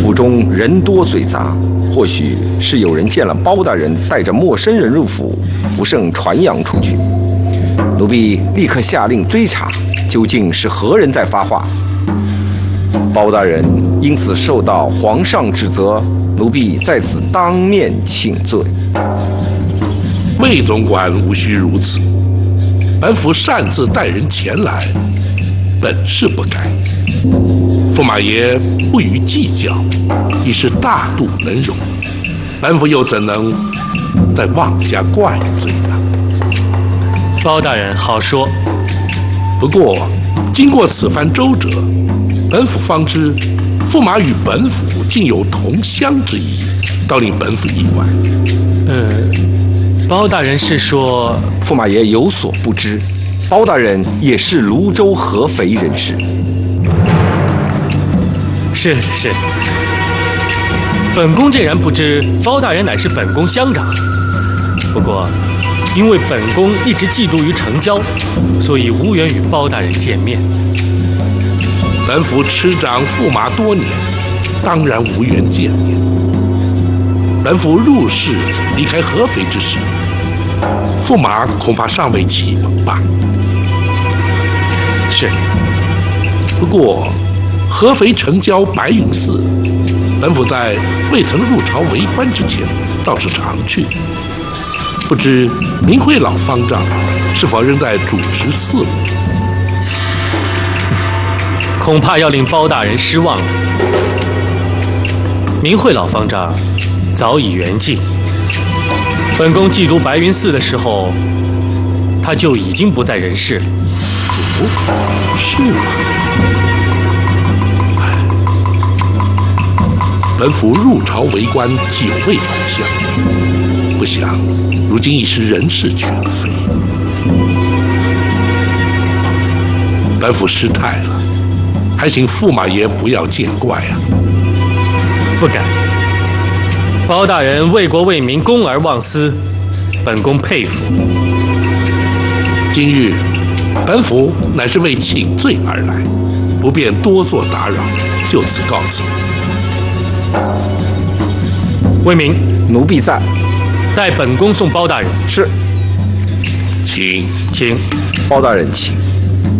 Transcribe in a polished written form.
府中人多嘴杂，或许是有人见了包大人带着陌生人入府，不慎传扬出去。奴婢立刻下令追查，究竟是何人在发话。包大人因此受到皇上指责，奴婢在此当面请罪。 魏总管无需如此，本府擅自带人前来，本是不该。驸马爷不予计较，已是大度能容，本府又怎能再妄加怪罪呢？ 包大人好说。 不过经过此番周折，本府方知驸马与本府竟有同乡之谊，倒令本府意外。 包大人是说？ 驸马爷有所不知，包大人也是泸州合肥人士。 是。本宫竟然不知包大人乃是本宫乡长。不过，因为本宫一直寄度于城郊，所以无缘与包大人见面。 本府持掌驸马多年，当然无缘见面。本府入仕离开合肥之时，驸马恐怕尚未启蒙吧？ 是。 不过，合肥城郊白云寺，本府在未曾入朝为官之前，倒是常去。不知明慧老方丈是否仍在主持寺务？ 恐怕要令包大人失望了。明慧老方丈早已圆寂，本宫寄读白云寺的时候，他就已经不在人世了。 哦，是吗？本府入朝为官久未返乡，不想如今已是人事全非，本府失态了，还请驸马爷不要见怪啊！ 不敢。包大人为国为民，公而忘私，本宫佩服。 今日本府乃是为请罪而来，不便多做打扰，就此告辞。 魏明， 奴婢在， 代本宫送包大人。 是。 请。 包大人请。